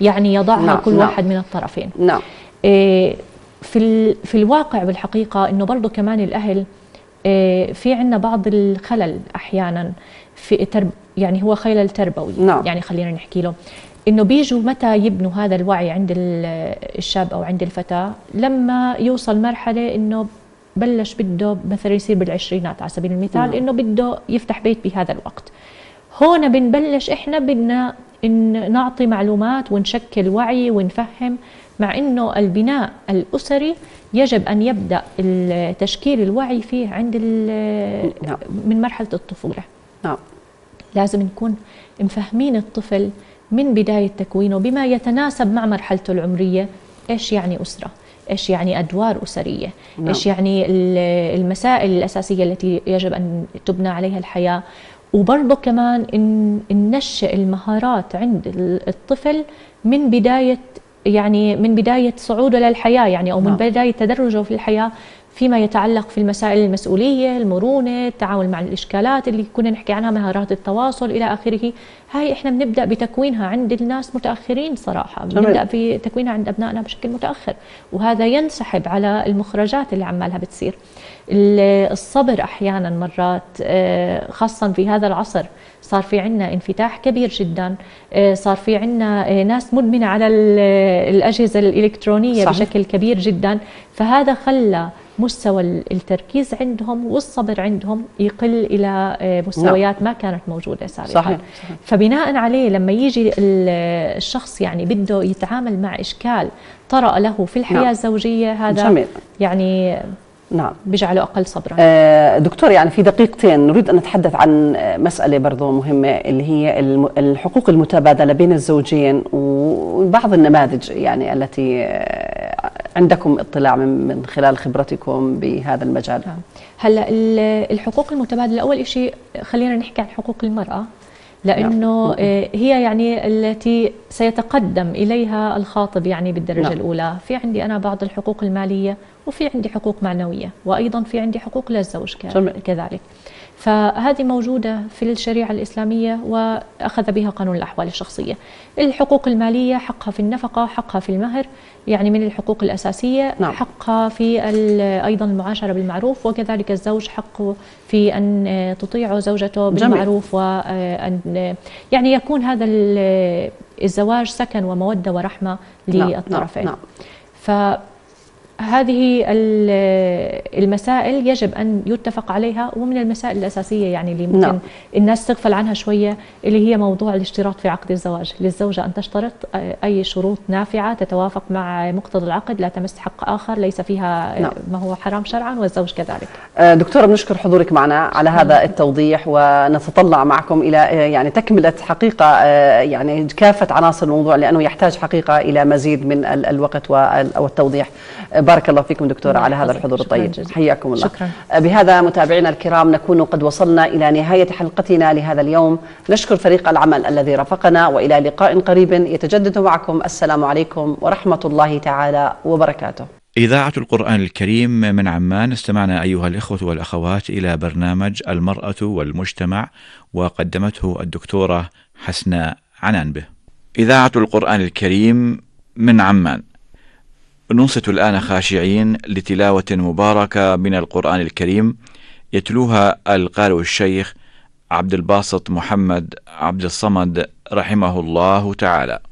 يعني يضعها كل واحد من الطرفين. نعم. في الواقع بالحقيقة إنه برضو كمان الأهل في عنا بعض الخلل أحيانا في يعني هو خلل تربوي. نعم. يعني خلينا نحكي له إنه بيجوا متى يبنوا هذا الوعي عند الشاب أو عند الفتاة لما يوصل مرحلة إنه بلش بده مثلا يصير بالعشرينات على سبيل المثال، إنه بده يفتح بيت بهذا الوقت. هون بنبلش إحنا بدنا إن نعطي معلومات ونشكل وعي ونفهم، مع إنه البناء الأسري يجب أن يبدأ تشكيل الوعي فيه عند من مرحلة الطفولة. نعم. لازم نكون مفهمين الطفل من بداية تكوينه بما يتناسب مع مرحلته العمرية، إيش يعني أسرة، إيش يعني أدوار أسرية، نعم. إيش يعني المسائل الأساسية التي يجب أن تبنى عليها الحياة. وبرضه كمان إن ننشئ المهارات عند الطفل من بداية، يعني من بداية صعوده للحياة، يعني أو من بداية تدرجه في الحياة فيما يتعلق في المسائل المسؤولية، المرونة، التعامل مع الإشكالات اللي كنا نحكي عنها، مهارات التواصل إلى آخره. هاي إحنا بنبدأ بتكوينها عند الناس متأخرين صراحة، بنبدأ بتكوينها عند أبنائنا بشكل متأخر، وهذا ينسحب على المخرجات اللي عمالها بتصير. الصبر أحيانا مرات خاصة في هذا العصر صار في عنا انفتاح كبير جدا، صار في عنا ناس مدمنة على الأجهزة الإلكترونية. صحيح. بشكل كبير جدا، فهذا خلى مستوى التركيز عندهم والصبر عندهم يقل إلى مستويات ما كانت موجودة سابقا. صحيح. فبناء عليه لما يجي الشخص يعني بده يتعامل مع إشكال طرأ له في الحياة الزوجية، هذا جميل. يعني نعم بيجعله أقل صبرا. دكتور، يعني في دقيقتين نريد أن نتحدث عن مسألة برضو مهمة، اللي هي الحقوق المتبادلة بين الزوجين وبعض النماذج يعني التي عندكم اطلاع من خلال خبرتكم بهذا المجال. هلا الحقوق المتبادلة، أول شيء خلينا نحكي عن حقوق المرأة، لأنه هي يعني التي سيتقدم إليها الخاطب يعني بالدرجة الأولى. في عندي أنا بعض الحقوق المالية، وفي عندي حقوق معنوية، وأيضا في عندي حقوق للزوج كذلك. فهذه موجودة في الشريعة الإسلامية وأخذ بها قانون الأحوال الشخصية. الحقوق المالية حقها في النفقة، حقها في المهر، يعني من الحقوق الأساسية. حقها في أيضا المعاشرة بالمعروف، وكذلك الزوج حقه في أن تطيع زوجته بالمعروف، وأن يعني يكون هذا الزواج سكن ومودة ورحمة للطرفين. هذه المسائل يجب أن يتفق عليها. ومن المسائل الأساسية يعني اللي ممكن الناس تغفل عنها شوية، اللي هي موضوع الاشتراط في عقد الزواج. للزوجة أن تشترط أي شروط نافعة تتوافق مع مقتضى العقد، لا تمس حق آخر، ليس فيها ما هو حرام شرعا، والزوج كذلك. دكتورة، بنشكر حضورك معنا على هذا التوضيح، ونتطلع معكم إلى يعني تكملة حقيقة يعني كافة عناصر الموضوع، لأنه يحتاج حقيقة إلى مزيد من الوقت والتوضيح. بارك الله فيكم دكتورة على هذا الحضور الطيب، حياكم الله. شكرا. بهذا متابعينا الكرام نكون قد وصلنا إلى نهاية حلقتنا لهذا اليوم. نشكر فريق العمل الذي رافقنا، وإلى لقاء قريب يتجدد معكم. السلام عليكم ورحمة الله تعالى وبركاته. إذاعة القرآن الكريم من عمان. استمعنا أيها الإخوة والأخوات إلى برنامج المرأة والمجتمع، وقدمته الدكتورة حسناء عنانبه. إذاعة القرآن الكريم من عمان. ننصت الآن خاشعين لتلاوة مباركة من القرآن الكريم يتلوها القارئ الشيخ عبد الباسط محمد عبد الصمد رحمه الله تعالى.